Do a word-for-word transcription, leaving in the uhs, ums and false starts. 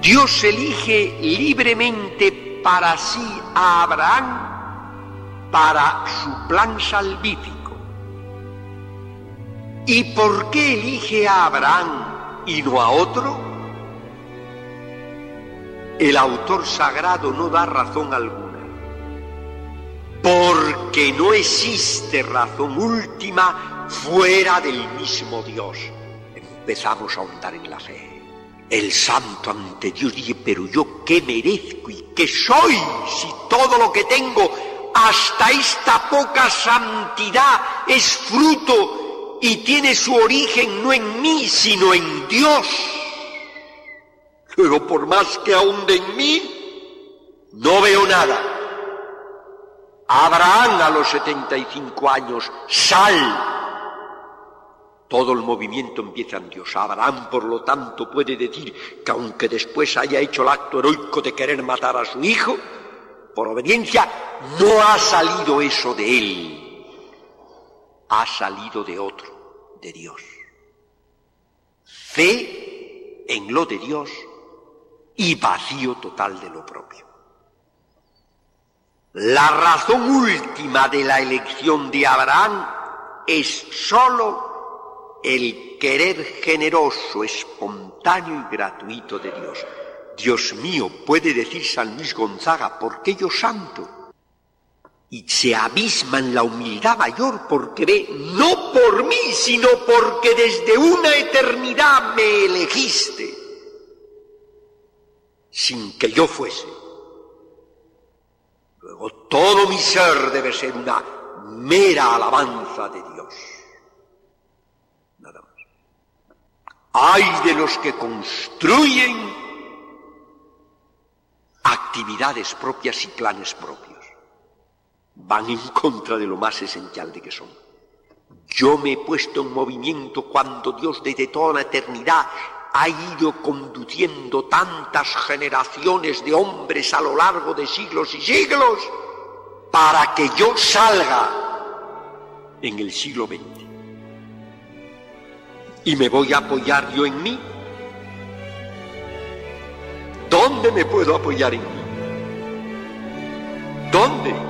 Dios elige libremente para sí a Abraham para su plan salvífico. ¿Y por qué elige a Abraham y no a otro? El autor sagrado no da razón alguna, porque no existe razón última fuera del mismo Dios. Empezamos a ahondar en la fe. El santo ante Dios dice, pero yo qué merezco y qué soy si todo lo que tengo hasta esta poca santidad es fruto y tiene su origen no en mí sino en Dios. Luego por más que ahonde en mí, no veo nada. Abraham a los setenta y cinco años, sal. Todo el movimiento empieza en Dios. Abraham, por lo tanto, puede decir que aunque después haya hecho el acto heroico de querer matar a su hijo, por obediencia, no ha salido eso de él. Ha salido de otro, de Dios. Fe en lo de Dios y vacío total de lo propio. La razón última de la elección de Abraham es sólo el querer generoso, espontáneo y gratuito de Dios. Dios mío, puede decir San Luis Gonzaga, ¿por qué yo santo? Y se abisma en la humildad mayor porque ve, no por mí, sino porque desde una eternidad me elegiste, sin que yo fuese. Luego todo mi ser debe ser una mera alabanza de Dios. Nada más. Ay de los que construyen actividades propias y planes propios. Van en contra de lo más esencial de que son. Yo me he puesto en movimiento cuando Dios desde toda la eternidad ha ido conduciendo tantas generaciones de hombres a lo largo de siglos y siglos para que yo salga en el siglo veinte. ¿Y me voy a apoyar yo en mí? ¿Dónde me puedo apoyar en mí? ¿Dónde?